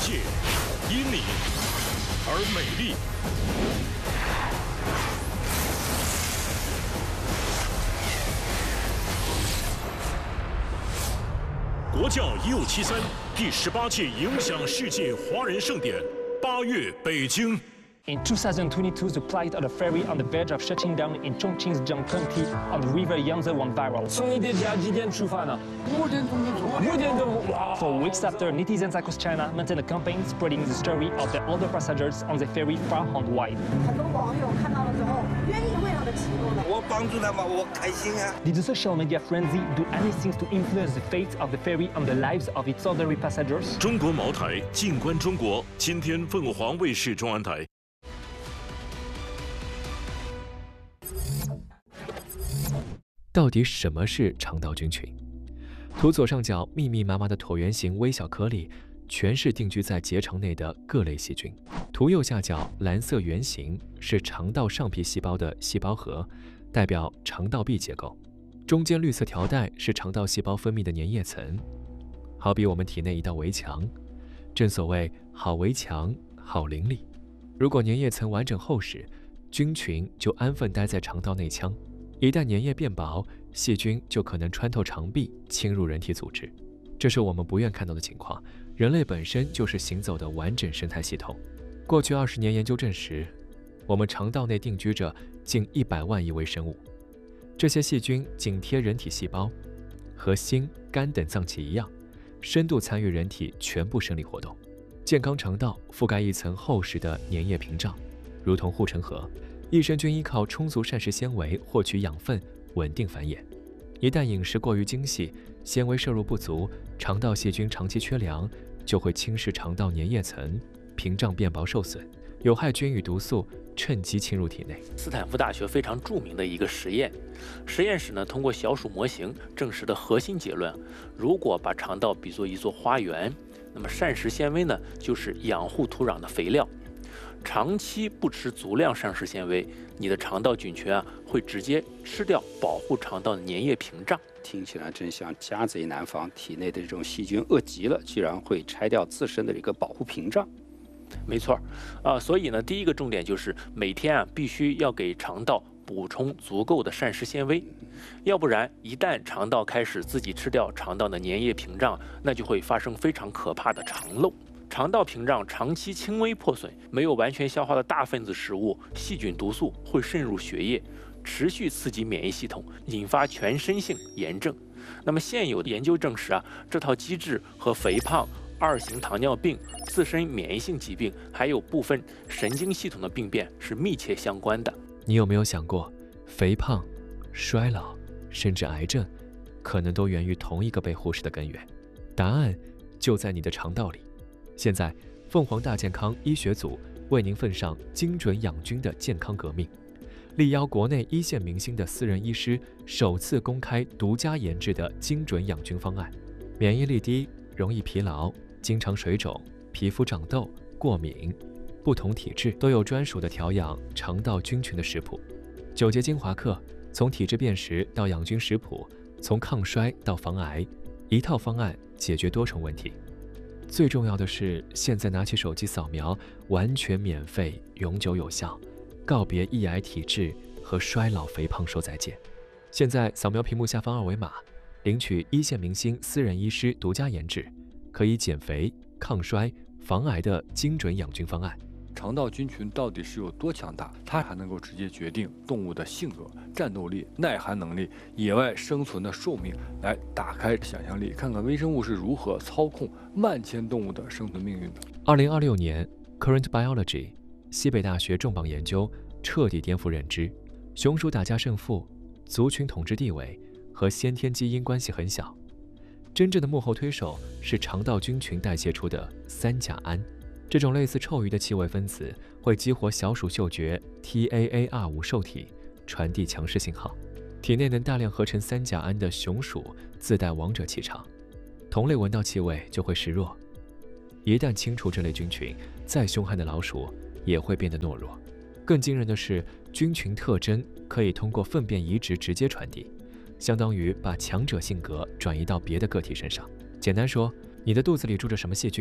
界因你而美丽。国教1573第18届影响世界华人盛典8月北京。 In 2022, the plight of the ferry on the verge of shutting down in Chongqing's County on the river Yangtze went viral. 从你的家几点出发呢？5点钟就出发。5点钟，哇 For weeks after, netizens across China maintained a campaign spreading the story of the older passengers on the ferry far and wide. 很多网友看到了之后，愿意为他们祈祷的。 我帮助他们，我开心啊。 Did the social media frenzy do anything to influence the fate of the ferry and the lives of its ordinary passengers? 中国茅台，静观中国。今天凤凰卫视中安台。 到底什么是肠道菌群？图左上角密密麻麻的椭圆形微小颗粒，全是定居在结肠内的各类细菌。图右下角蓝色圆形是肠道上皮细胞的细胞核，代表肠道壁结构。中间绿色条带是肠道细胞分泌的粘液层，好比我们体内一道围墙。正所谓好围墙好邻里。如果粘液层完整厚实，菌群就安分待在肠道内腔。 一旦粘液变薄，细菌就可能穿透肠壁，侵入人体组织。这是我们不愿看到的情况。人类本身就是行走的完整生态系统。过去20年研究证实，我们肠道内定居着近100万亿微生物。这些细菌紧贴人体细胞，和心、肝等脏器一样，深度参与人体全部生理活动。健康肠道覆盖一层厚实的粘液屏障，如同护城河。 益生菌依靠充足膳食纤维获取养分，稳定繁衍。一旦饮食过于精细，纤维摄入不足，肠道细菌长期缺粮，就会侵蚀肠道粘液层，屏障变薄受损，有害菌与毒素趁机侵入体内。 斯坦福大学非常著名的一个实验，实验室呢通过小鼠模型证实的核心结论：如果把肠道比作一座花园，那么膳食纤维呢就是养护土壤的肥料。 长期不吃足量膳食纤维，你的肠道菌群啊会直接吃掉保护肠道的粘液屏障。 听起来真像家贼难防，体内的这种细菌饿极了，居然会拆掉自身的这个保护屏障。 没错，所以呢，第一个重点就是每天啊必须要给肠道补充足够的膳食纤维，要不然一旦肠道开始自己吃掉肠道的粘液屏障，那就会发生非常可怕的肠漏。 肠道屏障长期轻微破损，没有完全消化的大分子食物、细菌、毒素会渗入血液，持续刺激免疫系统，引发全身性炎症。那么现有的研究证实啊，这套机制和肥胖、2型糖尿病、自身免疫性疾病，还有部分神经系统的病变是密切相关的。 你有没有想过，肥胖、衰老，甚至癌症，可能都源于同一个被忽视的根源？答案就在你的肠道里。 现在，凤凰大健康医学组为您奉上精准养菌的健康革命，力邀国内1线明星的私人医师首次公开独家研制的精准养菌方案。免疫力低、容易疲劳、经常水肿、皮肤长痘、过敏，不同体质都有专属的调养肠道菌群的食谱。9节精华课，从体质辨识到养菌食谱，从抗衰到防癌，一套方案解决多重问题。 最重要的是，现在拿起手机扫描，完全免费，永久有效，告别易癌体质和衰老肥胖说再见。现在扫描屏幕下方2维码，领取1线明星私人医师独家研制，可以减肥、抗衰、防癌的精准养菌方案。 肠道菌群到底是有多强大？它还能够直接决定动物的性格、战斗力、耐寒能力、野外生存的寿命。来打开想象力，看看微生物是如何操控万千动物的生存命运的。 2026年 ，Current Biology 西北大学重磅研究彻底颠覆认知：雄鼠打架胜负、族群统治地位和先天基因关系很小，真正的幕后推手是肠道菌群代谢出的3甲胺。 这种类似臭鱼的气味分子会激活小鼠嗅觉 TAAR5受体，传递强势信号。体内能大量合成3甲胺的雄鼠自带王者气场，同类闻到气味就会示弱。一旦清除这类菌群，再凶悍的老鼠也会变得懦弱。更惊人的是，菌群特征可以通过粪便移植直接传递，相当于把强者性格转移到别的个体身上。简单说，你的肚子里住着什么细菌？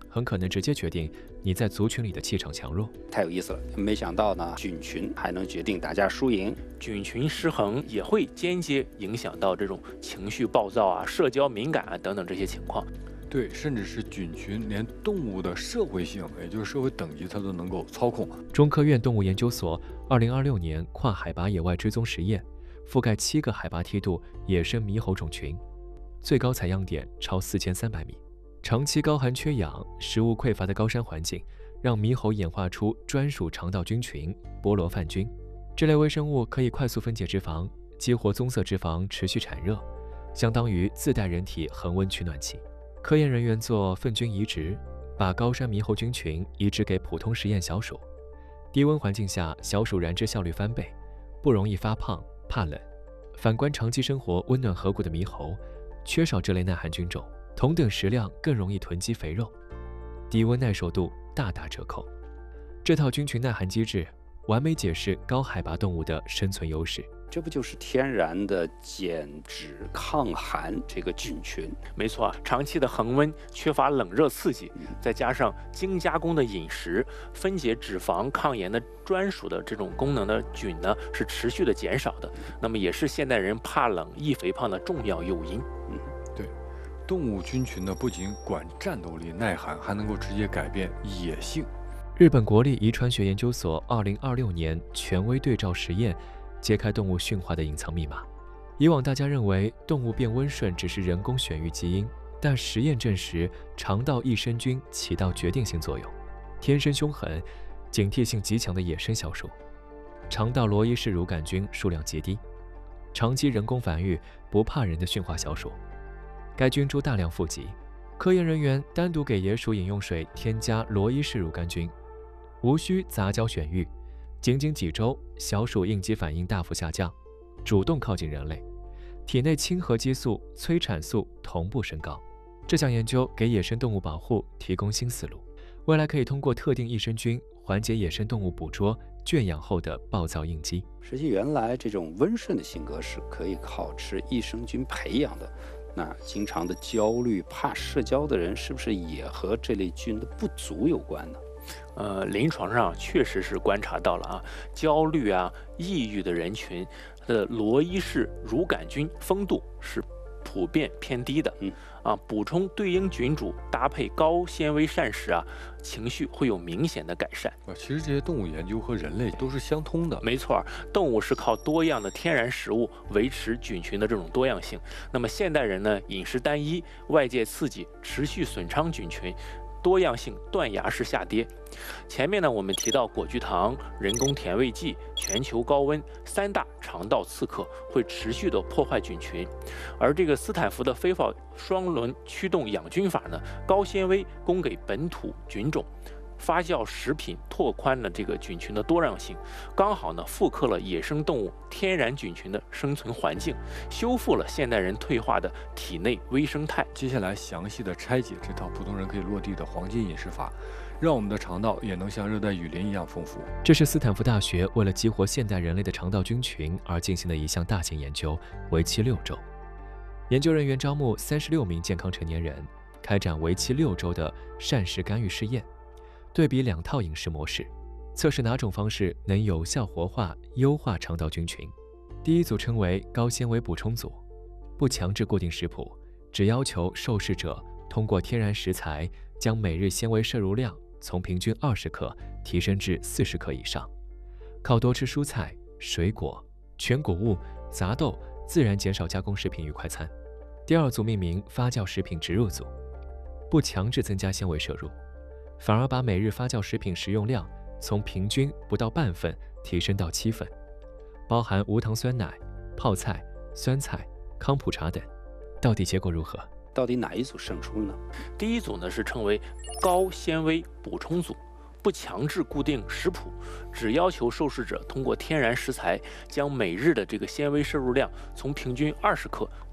很可能直接决定你在族群里的气场强弱。 太有意思了，没想到呢，菌群还能决定打架输赢。 菌群失衡也会间接影响到这种情绪暴躁啊、社交敏感啊等等这些情况。 对，甚至是菌群连动物的社会性，也就是社会等级，它都能够操控。 中科院动物研究所2026年跨海拔野外追踪实验，覆盖7个海拔梯度野生猕猴种群，最高采样点超4300米。长期高寒缺氧、食物匮乏的高山环境，让猕猴演化出专属肠道菌群波罗泛菌。这类微生物可以快速分解脂肪，激活棕色脂肪持续产热，相当于自带人体恒温取暖器。科研人员做粪菌移植，把高山猕猴菌群移植给普通实验小鼠。低温环境下，小鼠燃脂效率翻倍，不容易发胖、怕冷。反观长期生活温暖河谷的猕猴，缺少这类耐寒菌种，同等食量更容易囤积肥肉，低温耐受度大打折扣。这套菌群耐寒机制，完美解释高海拔动物的生存优势。 这不就是天然的减脂抗寒这个菌群？ 没错啊，长期的恒温、缺乏冷热刺激，再加上精加工的饮食，分解脂肪、抗炎的专属的这种功能的菌呢，是持续的减少的。那么也是现代人怕冷、易肥胖的重要诱因。 对，动物菌群呢不仅管战斗力、耐寒，还能够直接改变野性。 日本国立遗传学研究所2026年权威对照实验，揭开动物驯化的隐藏密码。以往大家认为动物变温顺只是人工选育基因，但实验证实肠道益生菌起到决定性作用。天生凶狠、警惕性极强的野生小鼠，肠道罗伊氏乳杆菌数量极低，长期人工繁育不怕人的驯化小鼠。该菌株大量富集，科研人员单独给野鼠饮用水添加罗伊氏乳杆菌，无需杂交选育，仅几周，小鼠应激反应大幅下降，主动靠近人类，体内亲和激素、催产素同步升高。这项研究给野生动物保护提供新思路，未来可以通过特定益生菌缓解野生动物捕捉、圈养后的暴躁应激。 实际原来这种温顺的性格是可以靠吃益生菌培养的。那经常的焦虑、怕社交的人，是不是也和这类菌的不足有关呢？ 临床上确实是观察到了啊，焦虑啊、抑郁的人群的罗伊氏乳杆菌丰度是普遍偏低的。补充对应菌株搭配高纤维膳食啊，情绪会有明显的改善。 其实这些动物研究和人类都是相通的。 没错，动物是靠多样的天然食物维持菌群的这种多样性。那么现代人呢，饮食单一，外界刺激持续损伤菌群，多样性断崖式下跌。前面呢，我们提到果聚糖、人工甜味剂、全球高温3大肠道刺客会持续的破坏菌群，而这个斯坦福的非法双轮驱动养菌法呢，高纤维供给本土菌种。发酵食品拓宽了这个菌群的多样性，刚好呢复刻了野生动物天然菌群的生存环境，修复了现代人退化的体内微生态。 接下来详细的拆解这套普通人可以落地的黄金饮食法，让我们的肠道也能像热带雨林一样丰富。 这是斯坦福大学为了激活现代人类的肠道菌群而进行的一项大型研究，为期6周。研究人员招募36名健康成年人，开展为期6周的膳食干预试验。对比2套饮食模式，测试哪种方式能有效活化、优化肠道菌群。第一组称为高纤维补充组，不强制固定食谱，只要求受试者通过天然食材将每日纤维摄入量从平均20克提升至40克以上，靠多吃蔬菜、水果、全谷物、杂豆，自然减少加工食品与快餐。第二组命名发酵食品植入组，不强制增加纤维摄入，反而把每日发酵食品食用量从平均不到半份提升到7份，包含无糖酸奶、泡菜、酸菜、康普茶等。到底结果如何？ 到底哪一组胜出呢？ 第一组呢是称为高纤维补充组，不强制固定食谱，只要求受试者通过天然食材将每日的这个纤维摄入量从平均20克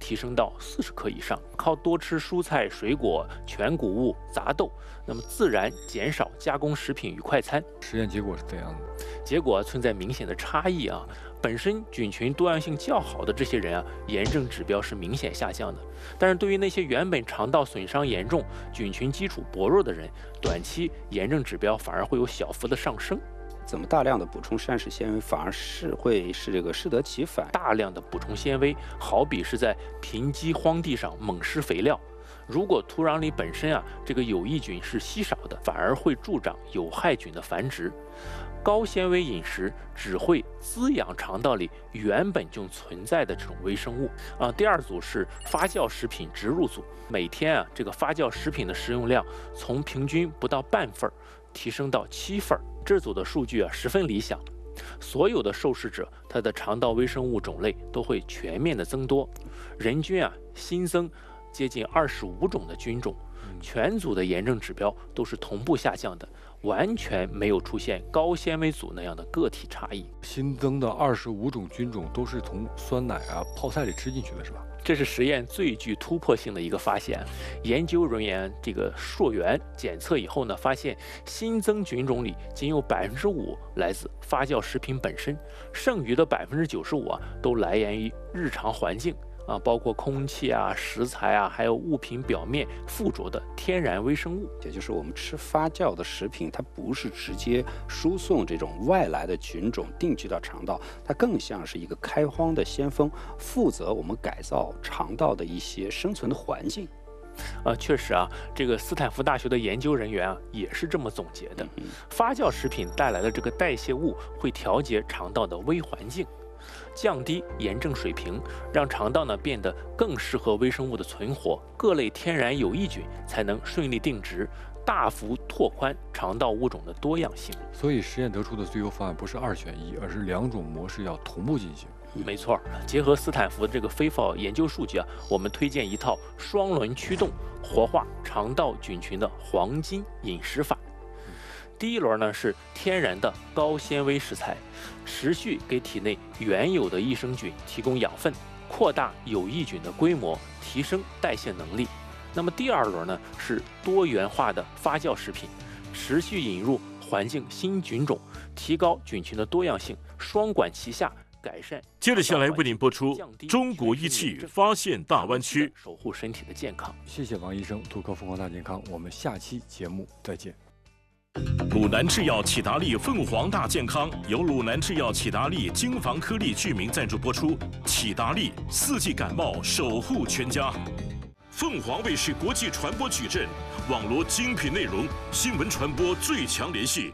提升到40克以上。靠多吃蔬菜、水果、全谷物、杂豆，那么自然减少加工食品与快餐。 实验结果是怎样的？ 结果存在明显的差异啊。本身菌群多样性较好的这些人啊，炎症指标是明显下降的。但是对于那些原本肠道损伤严重、菌群基础薄弱的人，短期炎症指标反而会有小幅的上升。 怎么大量的补充膳食纤维，反而会这个适得其反？ 大量的补充纤维，好比是在贫瘠荒地上猛施肥料。如果土壤里本身啊这个有益菌是稀少的，反而会助长有害菌的繁殖。高纤维饮食只会滋养肠道里原本就存在的这种微生物啊。第二组是发酵食品植入组，每天啊这个发酵食品的食用量从平均不到半份提升到7份，这组的数据啊十分理想。所有的受试者，他的肠道微生物种类都会全面的增多，人均啊新增接近25种的菌种，全组的炎症指标都是同步下降的，完全没有出现高纤维组那样的个体差异。 新增的25种菌种都是从酸奶啊、泡菜里吃进去的，是吧？ 这是实验最具突破性的一个发现。研究人员这个溯源检测以后呢，发现新增菌种里仅有5%来自发酵食品本身，剩余的95%啊都来源于日常环境。包括空气啊、食材啊，还有物品表面附着的天然微生物。 也就是我们吃发酵的食品，它不是直接输送这种外来的菌种定居到肠道，它更像是一个开荒的先锋，负责我们改造肠道的一些生存的环境。 确实啊，这个斯坦福大学的研究人员啊也是这么总结的。发酵食品带来的这个代谢物会调节肠道的微环境，降低炎症水平，让肠道呢变得更适合微生物的存活，各类天然有益菌才能顺利定植，大幅拓宽肠道物种的多样性。 所以实验得出的最优方案不是2选1，而是2种模式要同步进行。 没错，结合斯坦福这个非暴研究数据啊，我们推荐一套双轮驱动活化肠道菌群的黄金饮食法。第一轮呢是天然的高纤维食材，持续给体内原有的益生菌提供养分，扩大有益菌的规模，提升代谢能力。那么第二轮呢是多元化的发酵食品，持续引入环境新菌种，提高菌群的多样性，双管齐下，改善。 接着下来为您播出《中国仪器发现大湾区》， 守护身体的健康。 谢谢王医生，图克疯狂大健康，我们下期节目再见。 鲁南制药启达利凤凰大健康由鲁南制药启达利精防颗粒剧名赞助播出。启达利4季感冒守护全家。凤凰卫视国际传播矩阵，网罗精品内容，新闻传播最强联系。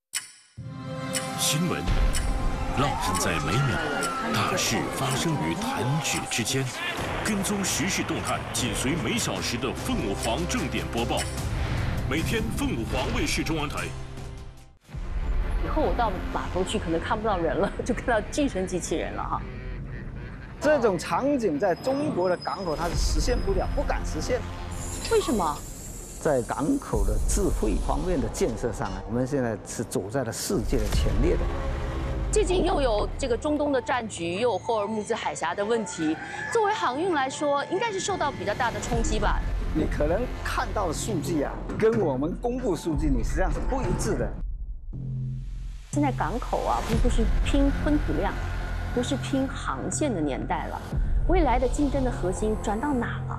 新闻烙印在每秒，大事发生于弹指之间。跟踪时事动态，紧随每小时的凤凰正点播报。每天凤凰卫视中央台。 以后我到码头去，可能看不到人了，就看到寄生机器人了哈。 这种场景在中国的港口它是实现不了，不敢实现。 为什么？ 在港口的智慧方面的建设上，我们现在是走在了世界的前列的。 最近又有这个中东的战局，又有霍尔木兹海峡的问题，作为航运来说，应该是受到比较大的冲击吧？ 你可能看到的数据啊，跟我们公布数据你实际上是不一致的。 现在港口啊，不是拼吞吐量，不是拼航线的年代了，未来的竞争的核心转到哪了？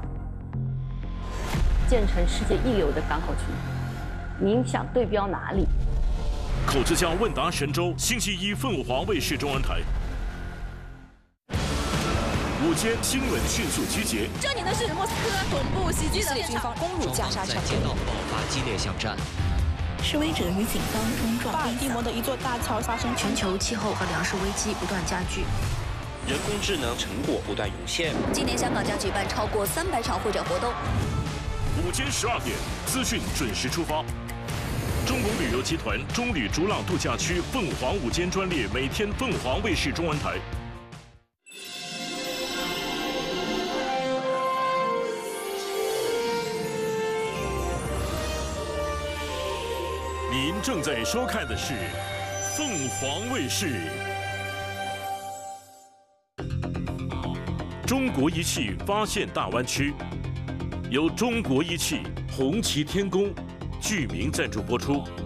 建成世界一流的港口群，您想对标哪里？ 口之家问答神州，星期一凤凰卫视中央台。午间新闻迅速集结。 这里的是莫斯科总部袭击的军方攻入加沙城， 街道爆发激烈巷战。 示威者与警方冲撞。巴尔的摩的一座大桥发生全球气候和粮食危机不断加剧， 人工智能成果不断涌现。 今年香港将举办超过300场会展活动。 午间12点，资讯准时出发。中国旅游集团中旅逐浪度假区凤凰午间专列，每天凤凰卫视中文台。您正在收看的是凤凰卫视。 中国仪器发现大湾区，由中国仪器、红旗天工、剧名赞助播出。